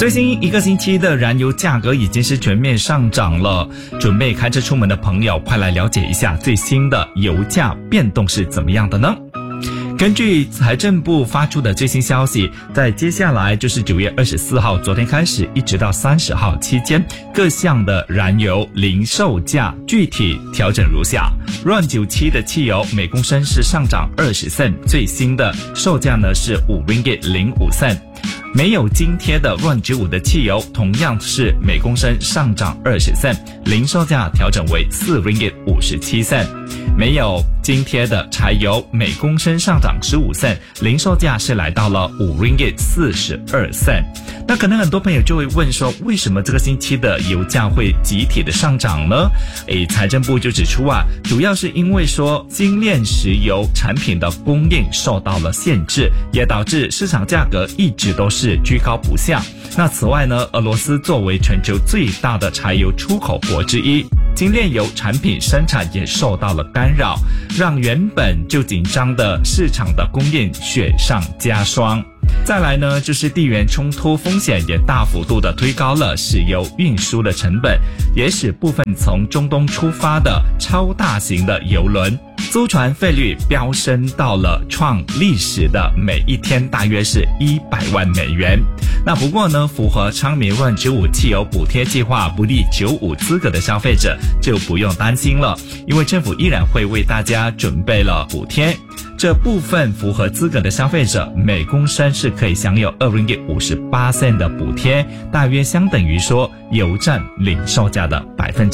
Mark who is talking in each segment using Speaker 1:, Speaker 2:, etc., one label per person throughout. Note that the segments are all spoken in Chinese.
Speaker 1: 最新一个星期的燃油价格已经是全面上涨了，准备开车出门的朋友，快来了解一下最新的油价变动是怎么样的呢？根据财政部发出的最新消息，在接下来就是9月24号昨天开始一直到30号期间，各项的燃油零售价具体调整如下。RON 97的汽油每公升是上涨20 cent， 最新的售价呢是5 ringgit 05 cent。没有津贴的 RON 95的汽油同样是每公升上涨20 cent， 零售价调整为4 ringgit 57 cent。没有津贴的柴油每公升上涨15 cent， 零售价是来到了5 ringgit 42 cent。那可能很多朋友就会问说，为什么这个星期的油价会集体的上涨呢？财政部就指出主要是因为说精炼石油产品的供应受到了限制，也导致市场价格一直都是居高不下。那此外呢，俄罗斯作为全球最大的柴油出口国之一，精炼油产品生产也受到了干扰，让原本就紧张的市场的供应雪上加霜。再来呢，就是地缘冲突风险也大幅度的推高了石油运输的成本，也使部分从中东出发的超大型的油轮租船费率飙升到了创历史的每一天大约是100万美元。那不过呢，符合昌明RON 95汽油补贴计划不利95资格的消费者就不用担心了，因为政府依然会为大家准备了补贴。这部分符合资格的消费者每公升是可以享有2 ringgit 58 cent 的补贴，大约相等于说油站零售价的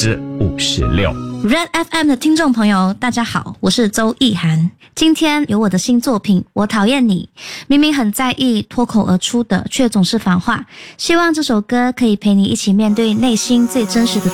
Speaker 1: 56%。
Speaker 2: Red FM 的听众朋友大家好，我是周意涵。今天有我的新作品《我讨厌你》，明明很在意，脱口而出的却总是反话。希望这首歌可以陪你一起面对内心最真实的